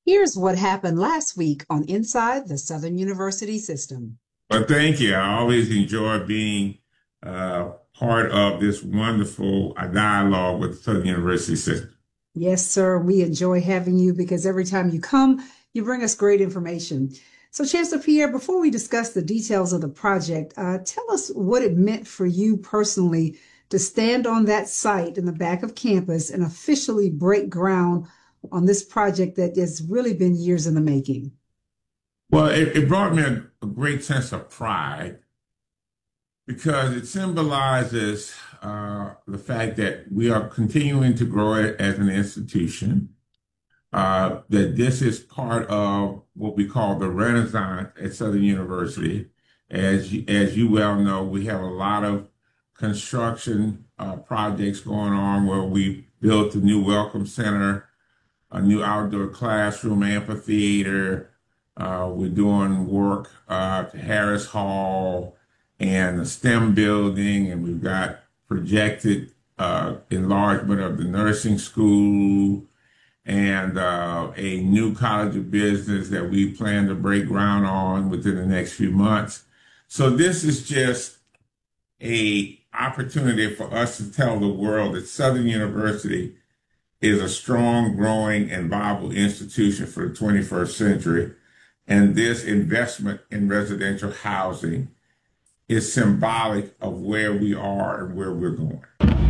Here's what happened last week on Inside the Southern University System. Well, thank you. I always enjoy being part of this wonderful dialogue with the Southern University system. Yes, sir, we enjoy having you because every time you come, you bring us great information. So, Chancellor Pierre, before we discuss the details of the project, tell us what it meant for you personally to stand on that site in the back of campus and officially break ground on this project that has really been years in the making. Well, it brought me a great sense of pride because it symbolizes the fact that we are continuing to grow it as an institution, that this is part of what we call the Renaissance at Southern University. As you well know, we have a lot of construction projects going on where we built a new Welcome Center, a new outdoor classroom amphitheater. We're doing work to Harris Hall and the STEM building, and we've got projected enlargement of the nursing school and a new College of Business that we plan to break ground on within the next few months. So this is just a opportunity for us to tell the world that Southern University is a strong, growing, and viable institution for the 21st century. And this investment in residential housing is symbolic of where we are and where we're going.